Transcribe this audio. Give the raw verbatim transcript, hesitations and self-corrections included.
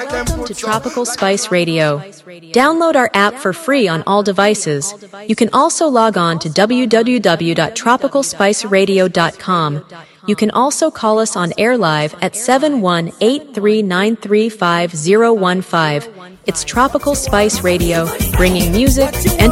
Welcome to Tropical Spice Radio. Download our app for free on all devices. You can also log on to w w w dot tropical spice radio dot com. You can also call us on air live at seven one eight three nine three five zero one five. It's Tropical Spice Radio, bringing music, entertainment,